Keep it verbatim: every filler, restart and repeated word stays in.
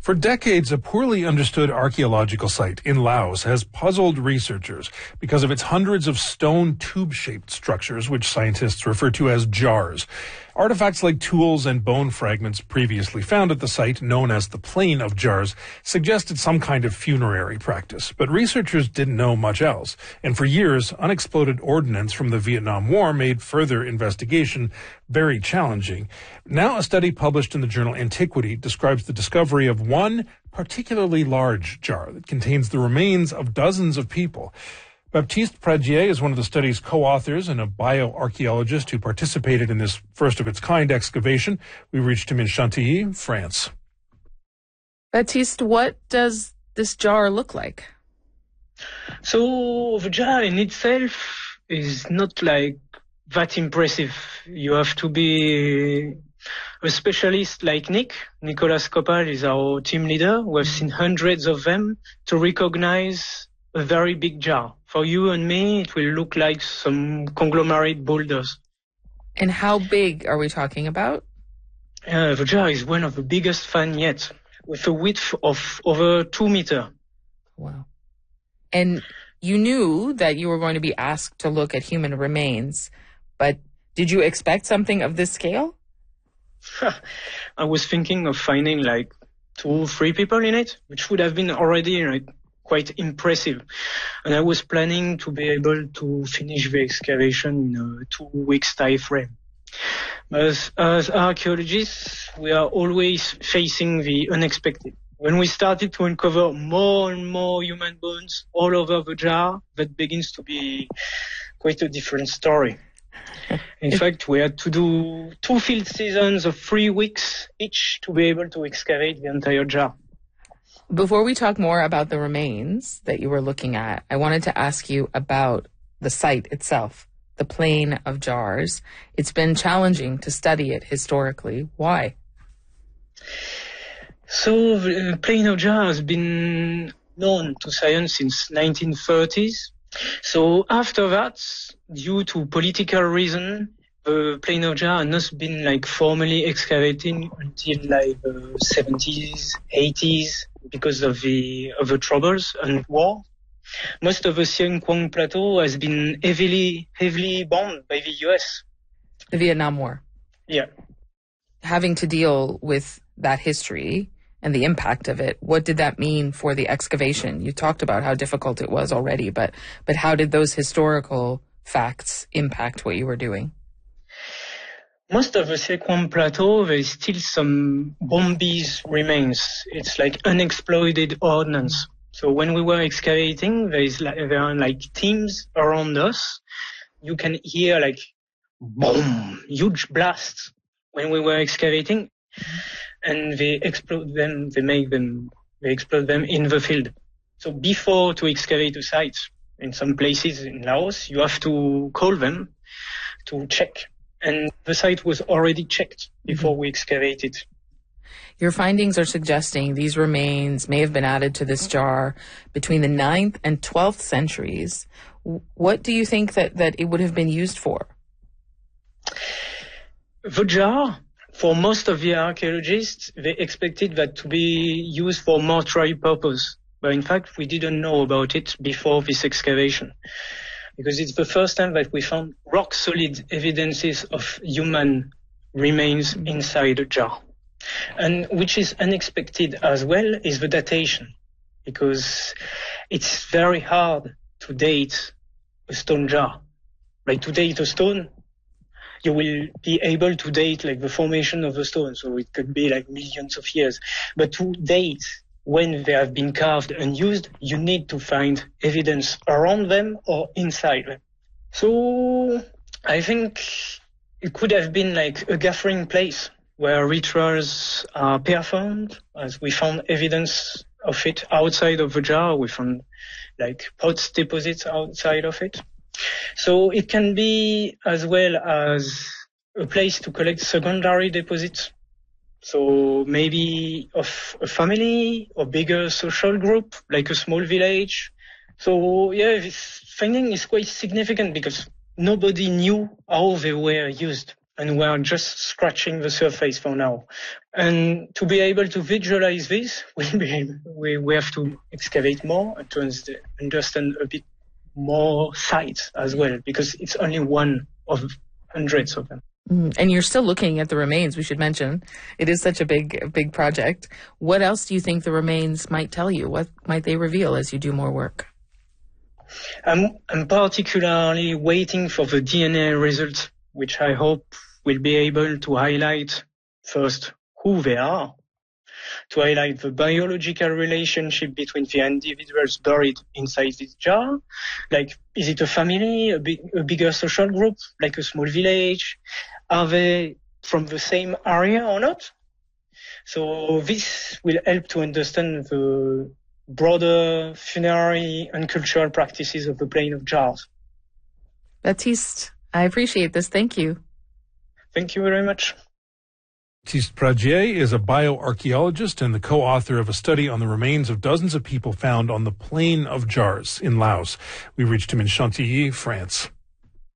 For decades, a poorly understood archaeological site in Laos has puzzled researchers because of its hundreds of stone tube-shaped structures, which scientists refer to as jars. Artifacts like tools and bone fragments previously found at the site, known as the Plain of Jars, suggested some kind of funerary practice. But researchers didn't know much else. And for years, unexploded ordnance from the Vietnam War made further investigation very challenging. Now a study published in the journal Antiquity describes the discovery of one particularly large jar that contains the remains of dozens of people. Baptiste Pradier is one of the study's co-authors and a bioarchaeologist who participated in this first-of-its-kind excavation. We reached him in Chantilly, France. Baptiste, what does this jar look like? So the jar in itself is not like that impressive. You have to be a specialist like Nick. Nicolas Copal is our team leader. We have seen hundreds of them to recognize a very big jar. For you and me, it will look like some conglomerate boulders. And how big are we talking about? Uh, the jar is one of the biggest found yet, with a width of over two meters. Wow. And you knew that you were going to be asked to look at human remains, but did you expect something of this scale? I was thinking of finding like two or three people in it, which would have been already like quite impressive. And I was planning to be able to finish the excavation in a two weeks time frame. As, as archaeologists, we are always facing the unexpected. When we started to uncover more and more human bones all over the jar, that begins to be quite a different story. In fact, we had to do two field seasons of three weeks each to be able to excavate the entire jar. Before we talk more about the remains that you were looking at, I wanted to ask you about the site itself, the Plain of Jars. It's been challenging to study it historically. Why? So the Plain of Jars has been known to science since nineteen thirties. So after that, due to political reason, the Plain of Jars has not been like formally excavating until like the seventies, eighties, because of the of the troubles and war. Most of the Siêng Quang Plateau has been heavily heavily bombed by the U S. The Vietnam War. Yeah. Having to deal with that history and the impact of it, what did that mean for the excavation? You talked about how difficult it was already, but but how did those historical facts impact what you were doing? Most of the Siêng Quang Plateau, there is still some Bombees remains. It's like unexploded ordnance. So when we were excavating, there is like, there are like teams around us. You can hear like boom, huge blasts when we were excavating, and they explode them. They make them. They explode them in the field. So before to excavate a site, in some places in Laos, you have to call them to check. And the site was already checked before we excavated. Your findings are suggesting these remains may have been added to this jar between the ninth and twelfth centuries. What do you think that, that it would have been used for? The jar, for most of the archaeologists, they expected that to be used for mortuary purpose. But in fact, we didn't know about it before this excavation, because it's the first time that we found rock-solid evidences of human remains inside a jar. And which is unexpected as well is the datation, because it's very hard to date a stone jar. Like to date a stone, you will be able to date like the formation of the stone, so it could be like millions of years. But to date when they have been carved and used, you need to find evidence around them or inside them. So I think it could have been like a gathering place where rituals are performed, as we found evidence of it outside of the jar. We found like pots deposits outside of it. So it can be as well as a place to collect secondary deposits. So maybe of a family or bigger social group, like a small village. So yeah, this finding is quite significant because nobody knew how they were used. and we are just scratching the surface for now. And to be able to visualize this, we, be, we, we have to excavate more and to understand a bit more sites as well, because it's only one of hundreds of them. Mm, and you're still looking at the remains, we should mention. It is such a big, big project. What else do you think the remains might tell you? What might they reveal as you do more work? I'm, I'm particularly waiting for the D N A results, which I hope will be able to highlight first who they are, to highlight the biological relationship between the individuals buried inside this jar. Like, is it a family, a, big, a bigger social group, like a small village? Are they from the same area or not? So this will help to understand the broader funerary and cultural practices of the plain of jars. Baptiste, I appreciate this. Thank you. Thank you very much. Baptiste Pradier is a bioarchaeologist and the co-author of a study on the remains of dozens of people found on the Plain of Jars in Laos. We reached him in Chantilly, France.